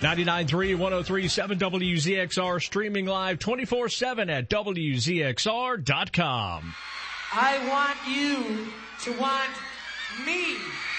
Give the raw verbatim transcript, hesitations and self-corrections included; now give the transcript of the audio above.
ninety-nine point three, one oh three point seven W Z X R, streaming live twenty-four seven at W Z X R dot com. I want you to want me.